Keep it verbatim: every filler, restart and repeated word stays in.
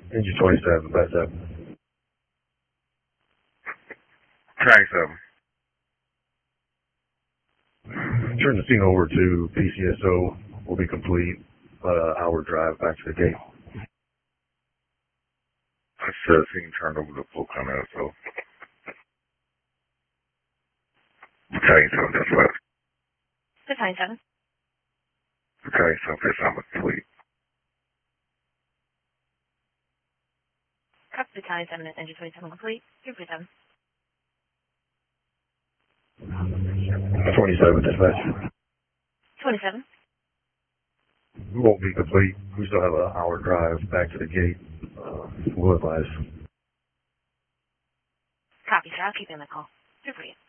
Engine twenty-seven, back up. Track seven. Turn the scene over to P C S O. Will be complete. About an hour drive back to the gate. I said scene turned over to full command, so. Battalion seven, that's left. Battalion seven. Battalion seven, fifth time complete. Copy Battalion seven is engine twenty-seven complete. Two three seven. twenty-seven, dispatch. twenty-seven. We won't be complete. We still have an hour drive back to the gate. Uh, we'll advise. Copy, sir. I'll keep you on the call. Two for you.